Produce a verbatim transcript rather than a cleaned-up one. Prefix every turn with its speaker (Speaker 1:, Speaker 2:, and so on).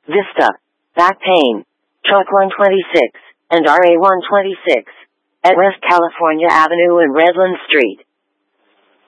Speaker 1: Vista, back pain, truck one twenty-six, and R A one twenty-six, at West California Avenue and Redland Street.